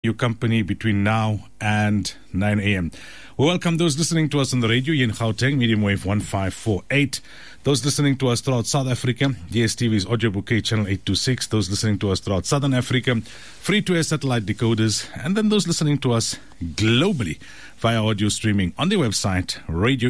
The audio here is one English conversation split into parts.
your company between now and 9 a.m. We welcome those listening to us on the radio in Gauteng, medium wave 1548. Those listening to us throughout South Africa, DSTV's audio bouquet channel 826. Those listening to us throughout Southern Africa, free-to-air satellite decoders. And then those listening to us globally via audio streaming on the website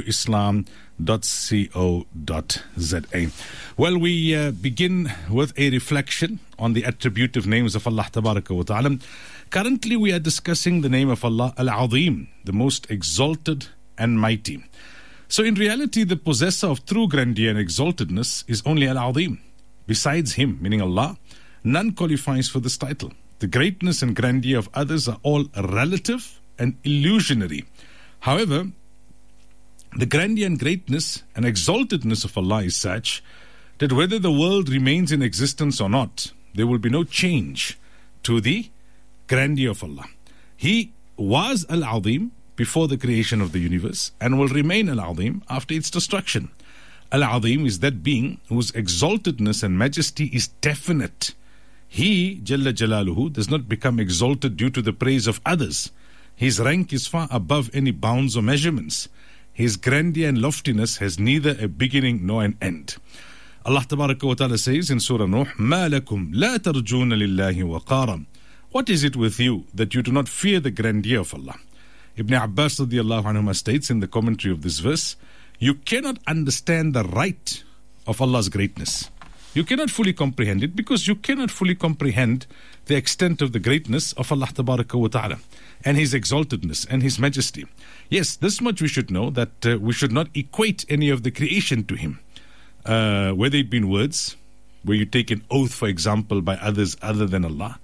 radioislam.co.za. Well, we begin with a reflection on the attributive names of Allah Tabaraka wa Ta'ala. Currently, we are discussing the name of Allah, Al-Azim, the most exalted and mighty. So in reality, the possessor of true grandeur and exaltedness is only Al-Azim. Besides him, meaning Allah, none qualifies for this title. The greatness and grandeur of others are all relative and illusionary. However, the grandeur and greatness and exaltedness of Allah is such that whether the world remains in existence or not, there will be no change to the grandeur of Allah. He was Al-Azim before the creation of the universe and will remain Al-Azim after its destruction. Al-Azim is that being whose exaltedness and majesty is definite. He, Jalla Jalaluhu, does not become exalted due to the praise of others. His rank is far above any bounds or measurements. His grandeur and loftiness has neither a beginning nor an end. Allah Tabaraka wa Ta'ala says in Surah Nuh, مَا لَكُمْ لَا تَرْجُونَ لِلَّهِ وَقَارًا. What is it with you that you do not fear the grandeur of Allah? Ibn Abbas radiallahu anhuma states in the commentary of this verse, you cannot understand the right of Allah's greatness. You cannot fully comprehend it because you cannot fully comprehend the extent of the greatness of Allah Tabaraka wa Ta'ala and His exaltedness and His majesty. Yes, this much we should know, that we should not equate any of the creation to Him. Whether it be in words, where you take an oath, for example, by others other than Allah,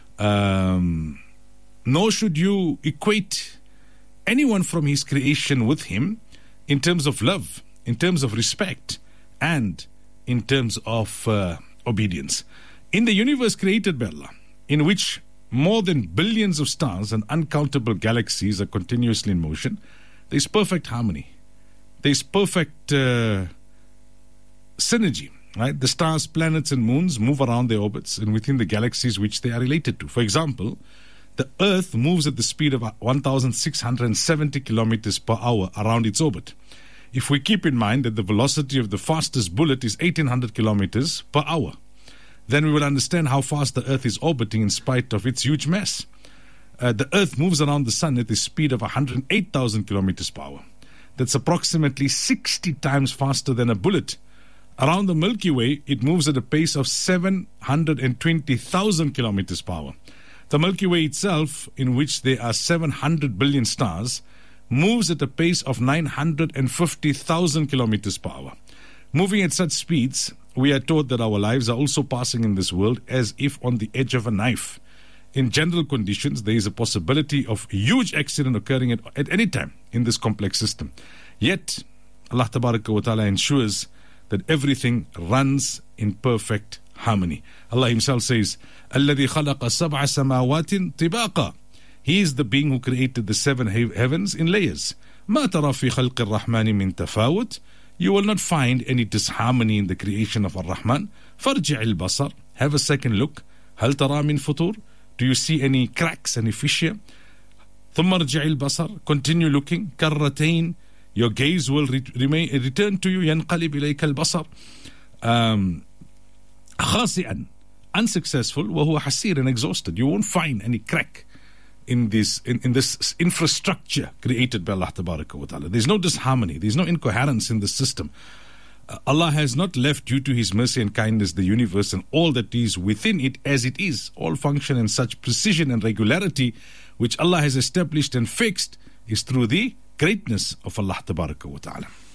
nor should you equate anyone from His creation with Him in terms of love, in terms of respect, and in terms of obedience. In the universe created by Allah, in which more than billions of stars and uncountable galaxies are continuously in motion, there is perfect harmony. There is perfect synergy. Right? The stars, planets, and moons move around their orbits and within the galaxies which they are related to. For example, the Earth moves at the speed of 1,670 kilometers per hour around its orbit. If we keep in mind that the velocity of the fastest bullet is 1,800 kilometers per hour, then we will understand how fast the Earth is orbiting in spite of its huge mass. The Earth moves around the Sun at the speed of 108,000 kilometers per hour. That's approximately 60 times faster than a bullet. Around the Milky Way, it moves at a pace of 720,000 kilometers per hour. The Milky Way itself, in which there are 700 billion stars, moves at a pace of 950,000 kilometers per hour. Moving at such speeds, we are taught that our lives are also passing in this world as if on the edge of a knife. In general conditions, there is a possibility of huge accident occurring at any time in this complex system. Yet, Allah Tabaraka wa Ta'ala ensures that everything runs in perfect harmony. Allah Himself says, الَّذِي خَلَقَ سَبْعَ سَمَاوَاتٍ طِبَاقًا. He is the being who created the seven heavens in layers. مَا تَرَى فِي خَلْقِ الرَّحْمَنِ مِنْ تَفَاوُتٍ. You will not find any disharmony in the creation of Ar-Rahman. فَارْجِعِ الْبَصَرِ. Have a second look. هَلْ تَرَى مِنْ فُطُورٍ. Do you see any cracks, any fissure? ثُمَّ ارْجِعِ الْبَصَرِ. Continue looking. كَرَّتَيْنِ. Your gaze will return to you. يَنْقَلِبْ إِلَيْكَ الْبَصَرِ. خاسئا, unsuccessful, وهو حسير, and exhausted. You won't find any crack in this infrastructure created by Allah Tabaraka wa Ta'ala. There's no disharmony, there's no incoherence in the system. Allah has not left, due to His mercy and kindness, the universe and all that is within it as it is. All function in such precision and regularity which Allah has established and fixed is through the greatness of Allah Tabaraka wa Ta'ala.